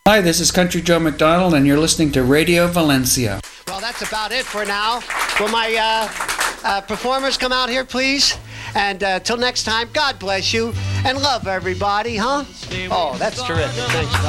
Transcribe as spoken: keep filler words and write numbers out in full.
Hi, this is Country Joe McDonald, and you're listening to Radio Valencia. Well, that's about it for now. Will my uh, uh, performers come out here, please? And uh, till next time, God bless you and love everybody, huh? Oh, that's terrific. Thanks.